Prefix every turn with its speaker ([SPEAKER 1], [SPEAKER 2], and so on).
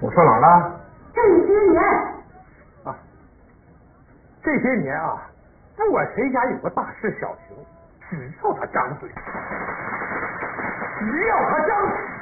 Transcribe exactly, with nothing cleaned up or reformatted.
[SPEAKER 1] 我说哪儿了？
[SPEAKER 2] 这些年
[SPEAKER 1] 啊，这些年啊，不管谁家有个大事小情，只要他张嘴，只要他张嘴。